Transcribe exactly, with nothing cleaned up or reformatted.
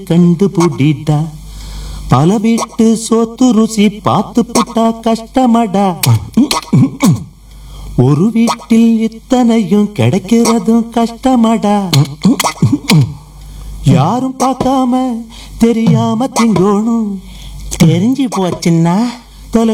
கண்டுபிடிடா. பல வீட்டு சோத்து ருசி பார்த்து புட்டா கஷ்டமடா. ஒரு வீட்டில் இத்தனையும் கிடைக்கிறதும் கஷ்டமடா. யாரும் பார்க்காம தெரியாம திங்கோணும். தெரிஞ்சு போச்சுன்னா